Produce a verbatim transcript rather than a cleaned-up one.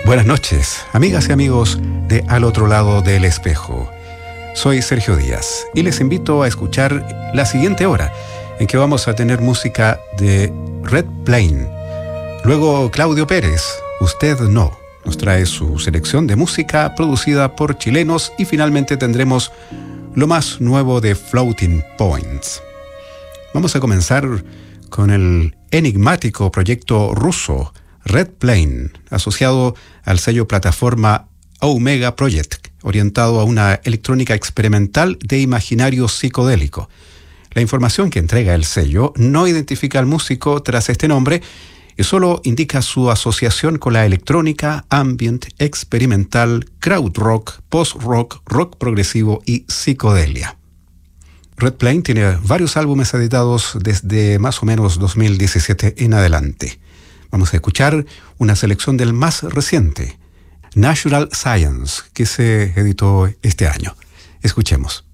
Buenas noches, amigas y amigos de Al Otro Lado del Espejo. Soy Sergio Díaz y les invito a escuchar la siguiente hora, en que vamos a tener música de Red Plain. Luego Claudio Pérez, Usted No, nos trae su selección de música producida por chilenos, y finalmente tendremos lo más nuevo de Floating Points. Vamos a comenzar con el enigmático proyecto ruso Red Plain, asociado al sello plataforma Omega Project, orientado a una electrónica experimental de imaginario psicodélico. La información que entrega el sello no identifica al músico tras este nombre y solo indica su asociación con la electrónica, ambient, experimental, krautrock, post-rock, rock progresivo y psicodelia. Red Plain tiene varios álbumes editados desde más o menos dos mil diecisiete en adelante. Vamos a escuchar una selección del más reciente, Natural Science, que se editó este año. Escuchemos.